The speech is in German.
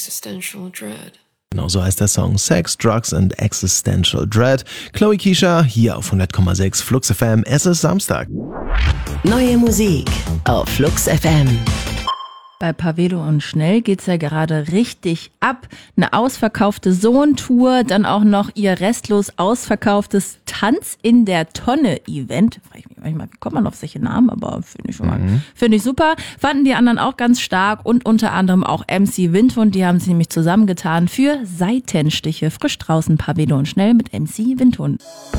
existential dread. Genau so heißt der Song Sex, Drugs and Existential Dread. Chloe Keisha hier auf 100,6 Flux FM. Es ist Samstag. Neue Musik auf Flux FM. Bei Pavedo und Schnell geht's ja gerade richtig ab. Eine ausverkaufte Sohn-Tour, dann auch noch ihr restlos ausverkauftes Tanz in der Tonne-Event. Frage ich mich manchmal, wie kommt man auf solche Namen, aber finde ich super. Fanden die anderen auch ganz stark und unter anderem auch MC Windhund. Die haben sich nämlich zusammengetan für Seitenstiche. Frisch draußen Pavedo und Schnell mit MC Windhund.